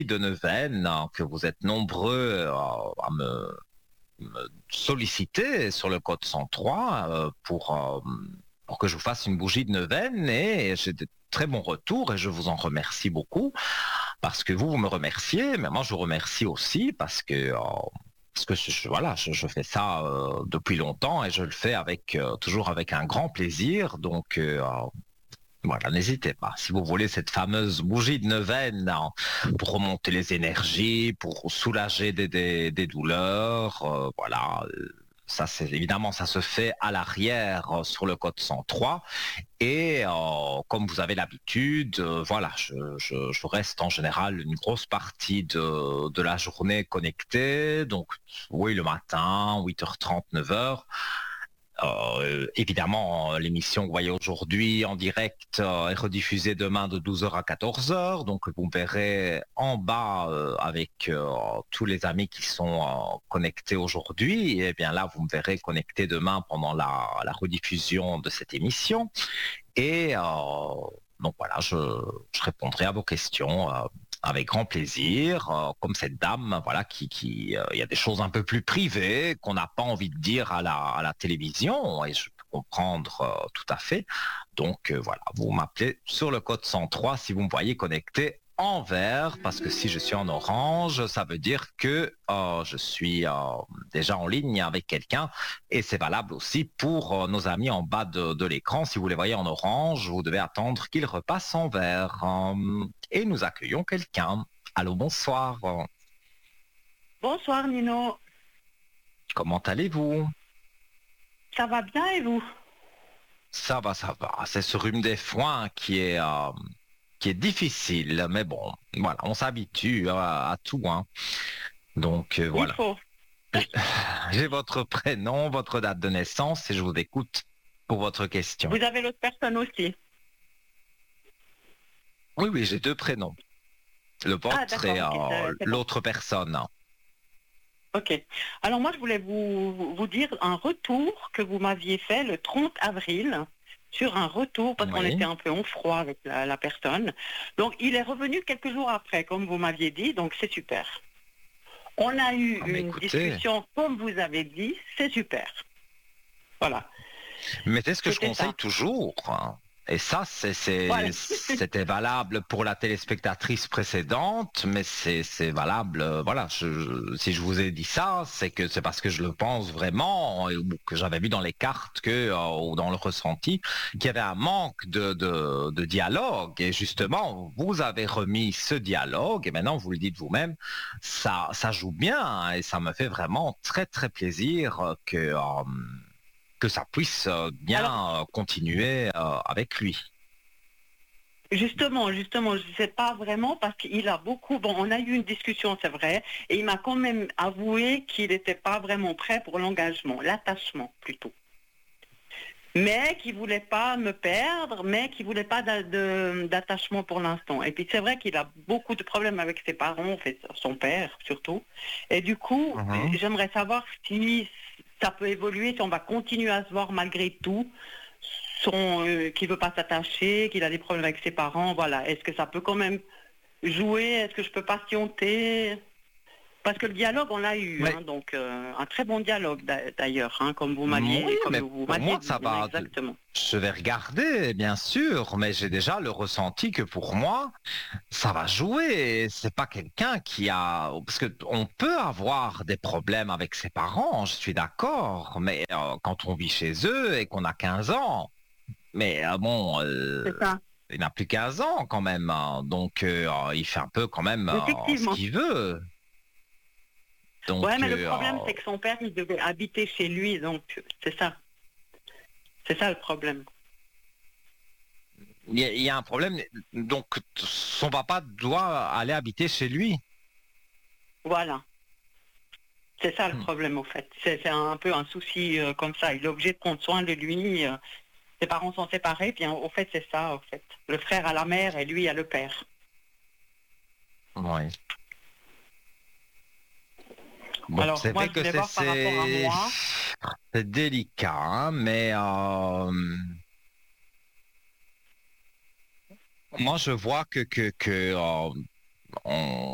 de neuvaine, hein, que vous êtes nombreux à me solliciter sur le code 103 pour que je vous fasse une bougie de neuvaine et j'ai de très bons retours et je vous en remercie beaucoup parce que vous me remerciez, mais moi je vous remercie aussi parce que voilà, je fais ça depuis longtemps et je le fais avec toujours avec un grand plaisir. Donc voilà, n'hésitez pas. Si vous voulez cette fameuse bougie de neuvaine hein, pour remonter les énergies, pour soulager des douleurs, voilà. Ça, c'est évidemment, ça se fait à l'arrière sur le code 103. Et comme vous avez l'habitude, voilà, je reste en général une grosse partie de la journée connectée. Donc, oui, le matin, 8h30, 9h. Évidemment, l'émission que vous voyez aujourd'hui en direct est rediffusée demain de 12h à 14h. Donc, vous me verrez en bas avec tous les amis qui sont connectés aujourd'hui. Et bien là, vous me verrez connecté demain pendant la rediffusion de cette émission. Et donc voilà, je répondrai à vos questions avec grand plaisir, comme cette dame, voilà, il y a des choses un peu plus privées qu'on n'a pas envie de dire à la télévision, et je peux comprendre tout à fait. Donc voilà, vous m'appelez sur le code 103 si vous me voyez connecté en vert, parce que si je suis en orange, ça veut dire que je suis déjà en ligne avec quelqu'un, et c'est valable aussi pour nos amis en bas de l'écran. Si vous les voyez en orange, vous devez attendre qu'ils repassent en vert. Et nous accueillons quelqu'un. Allô, bonsoir. Bonsoir Nino, Comment allez-vous? ça va bien et vous? Ça va, ça va. C'est ce rhume des foins qui est difficile, mais bon, voilà, on s'habitue à tout, hein. Donc Il voilà. faut. J'ai votre prénom, votre date de naissance et je vous écoute pour votre question. Vous avez l'autre personne aussi. Oui, oui, j'ai deux prénoms. Le Ah vôtre d'accord, et ok, c'est bon. l'autre personne. Ok. Alors moi je voulais vous dire un retour que vous m'aviez fait le 30 avril sur un retour parce qu'on Oui. était un peu en froid avec la personne. Donc il est revenu quelques jours après, comme vous m'aviez dit, donc c'est super. On a eu Ah, mais une écoutez, discussion comme vous avez dit, c'est super. Voilà, mais c'est ce que je c'était conseille ça. toujours, hein. Et ça, Voilà. c'était valable pour la téléspectatrice précédente, mais c'est valable. Voilà, si je vous ai dit ça, c'est que c'est parce que je le pense vraiment, ou que j'avais vu dans les cartes ou dans le ressenti, qu'il y avait un manque de dialogue. Et justement, vous avez remis ce dialogue, et maintenant vous le dites vous-même, ça joue bien, hein, et ça me fait vraiment très très plaisir que ça puisse Alors bien continuer avec lui. justement, je ne sais pas vraiment parce qu'il a beaucoup. Bon, on a eu une discussion, c'est vrai, et il m'a quand même avoué qu'il n'était pas vraiment prêt pour l'engagement, l'attachement plutôt. Mais qu'il voulait pas me perdre, mais qu'il voulait pas d'attachement pour l'instant. Et puis c'est vrai qu'il a beaucoup de problèmes avec ses parents, en fait, son père surtout. Et du coup, Mhm. j'aimerais savoir si ça peut évoluer, si on va continuer à se voir malgré tout qu'il veut pas s'attacher, qu'il a des problèmes avec ses parents, voilà. Est-ce que ça peut quand même jouer? Est-ce que je peux patienter? Parce que le dialogue, on l'a eu, Mais hein, donc un très bon dialogue d'ailleurs, hein, oui, comme mais vous pour m'aviez moi, dit, ça hein, va. exactement. Je vais regarder, bien sûr, mais j'ai déjà le ressenti que pour moi, ça va jouer. C'est pas quelqu'un qui a, parce que on peut avoir des problèmes avec ses parents, je suis d'accord, mais quand on vit chez eux et qu'on a 15 ans, mais bon, C'est ça. il n'a plus 15 ans quand même, hein, donc il fait un peu quand même ce Effectivement. qu'il veut. Ouais, Donc, mais le problème, c'est que son père, il devait habiter chez lui, donc c'est ça. C'est ça le problème. il y a un problème. Donc, son papa doit aller habiter chez lui. Voilà. C'est ça le Hmm. problème, au fait. C'est un peu un souci comme ça. Il est obligé de prendre soin de lui. Ses parents sont séparés, puis au fait, c'est ça, au fait. Le frère a la mère et lui a le père. Oui. Bon, Alors, c'est moi, vrai je que voulais voir par rapport à moi. c'est délicat, hein, mais moi je vois que on,